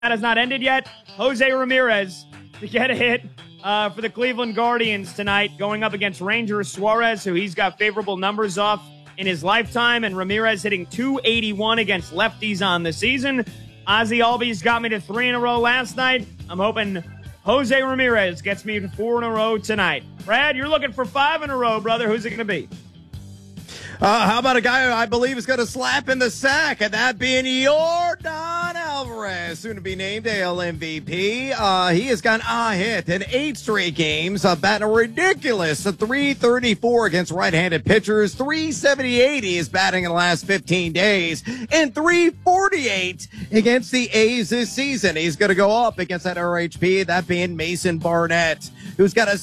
has not ended yet. Jose Ramirez to get a hit for the Cleveland Guardians tonight, going up against Ranger Suarez, who he's got favorable numbers off in his lifetime, and Ramirez hitting .281 against lefties on the season. Ozzy Albies got me to 3 in a row last night. I'm hoping Jose Ramirez gets me to 4 in a row tonight. Brad, you're looking for 5 in a row, brother. Who's it going to be? How about a guy who I believe is going to slap in the sack, and that being Yordan Alvarez, soon to be named AL MVP. He has gotten a hit in 8 straight games, batting a ridiculous .334 against right-handed pitchers. .378 he is batting in the last 15 days, and .348 against the A's this season. He's going to go up against that RHP, that being Mason Barnett, who's got a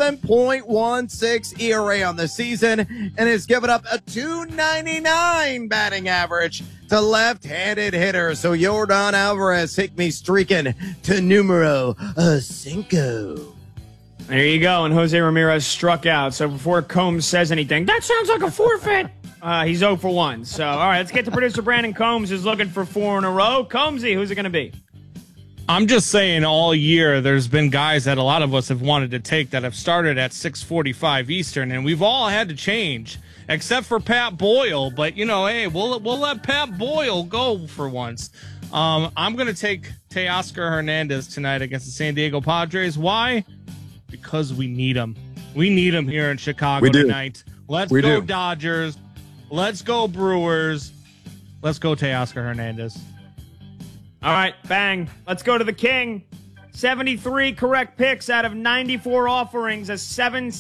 7.16 ERA on the season and has given up a .299 batting average to left-handed hitters. So Yordan Alvarez take me streaking to numero 5. There you go, and Jose Ramirez struck out. So before Combs says anything, that sounds like a forfeit. He's 0 for 1. So, all right, let's get to producer Brandon Combs, who's looking for 4 in a row. Combsy, who's it going to be? I'm just saying all year there's been guys that a lot of us have wanted to take that have started at 6:45 Eastern, and we've all had to change, except for Pat Boyle. But, you know, hey, we'll let Pat Boyle go for once. I'm going to take Teoscar Hernandez tonight against the San Diego Padres. Why? Because we need him. We need him here in Chicago tonight. Let's go Dodgers. Let's go Brewers. Let's go Teoscar Hernandez. All right, bang. Let's go to the king. 73 correct picks out of 94 offerings, a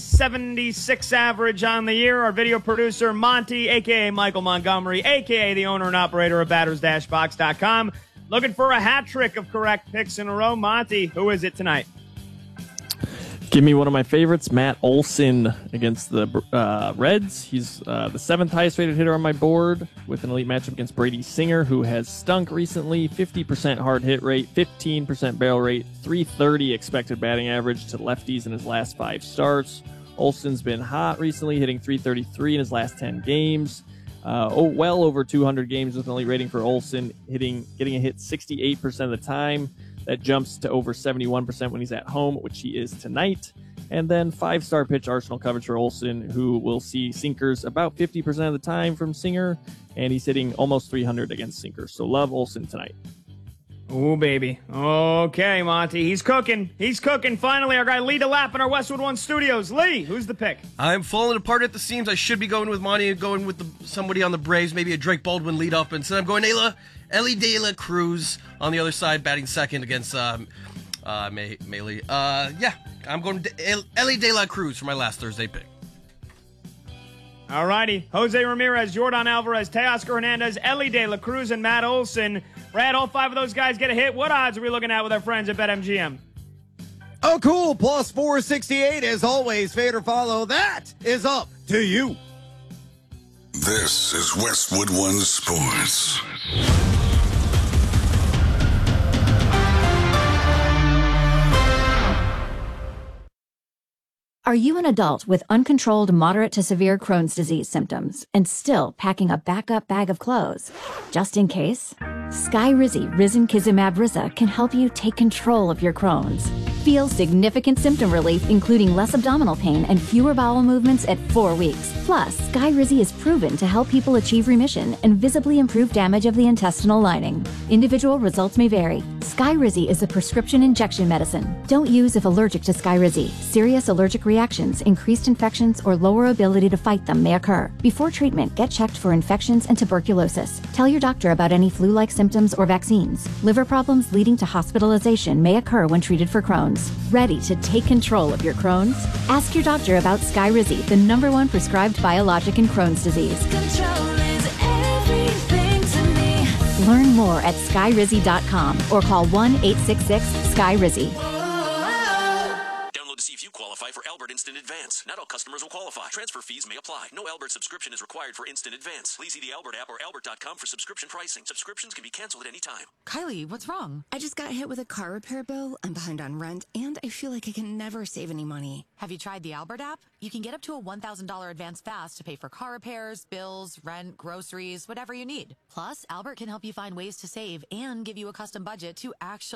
776 average on the year. Our video producer, Monty, a.k.a. Michael Montgomery, a.k.a. the owner and operator of batters-box.com. Looking for a hat trick of correct picks in a row. Monty, who is it tonight? Give me one of my favorites, Matt Olson against the Reds. He's the 7th highest rated hitter on my board with an elite matchup against Brady Singer, who has stunk recently. 50% hard hit rate, 15% barrel rate, .330 expected batting average to lefties in his last 5 starts. Olson's been hot recently, hitting .333 in his last 10 games. Well over 200 games with an elite rating for Olson, getting a hit 68% of the time. That jumps to over 71% when he's at home, which he is tonight. And then 5-star pitch arsenal coverage for Olson, who will see sinkers about 50% of the time from Singer, and he's hitting almost 300 against sinkers. So love Olson tonight. Oh, baby. Okay, Monty. He's cooking. He's cooking. Finally, our guy Lee DeLapp in our Westwood One studios. Lee, who's the pick? I'm falling apart at the seams. I should be going with Monty and going with somebody on the Braves, maybe a Drake Baldwin lead up. Instead, I'm going Elly De La Cruz on the other side, batting second against Maley. I'm going to Elly De La Cruz for my last Thursday pick. All righty. Jose Ramirez, Yordan Alvarez, Teoscar Hernandez, Elly De La Cruz, and Matt Olson. Brad, all 5 of those guys get a hit. What odds are we looking at with our friends at BetMGM? Oh, cool. Plus 468 as always. Fade or follow. That is up to you. This is Westwood One Sports. Are you an adult with uncontrolled moderate to severe Crohn's disease symptoms and still packing a backup bag of clothes? Just in case? Skyrizi Risankizumab Riza can help you take control of your Crohn's. Feel significant symptom relief, including less abdominal pain and fewer bowel movements at 4 weeks. Plus, Skyrizi is proven to help people achieve remission and visibly improve damage of the intestinal lining. Individual results may vary. Skyrizi is a prescription injection medicine. Don't use if allergic to Skyrizi. Serious allergic reactions, increased infections, or lower ability to fight them may occur. Before treatment, get checked for infections and tuberculosis. Tell your doctor about any flu-like symptoms or vaccines. Liver problems leading to hospitalization may occur when treated for Crohn's. Ready to take control of your Crohn's? Ask your doctor about Skyrizi, the #1 prescribed biologic in Crohn's disease. Control is everything to me. Learn more at skyrizi.com or call 1-866-SKYRIZI. Download to see if you qualify for Albert Instant Instant Advance. Not all customers will qualify. Transfer fees may apply. No Albert subscription is required for Instant Advance. Please see the Albert app or albert.com for subscription pricing. Subscriptions can be canceled at any time. Kylie, what's wrong? I just got hit with a car repair bill. I'm behind on rent, and I feel like I can never save any money. Have you tried the Albert app? You can get up to a $1,000 advance fast to pay for car repairs, bills, rent, groceries, whatever you need. Plus, Albert can help you find ways to save and give you a custom budget to actually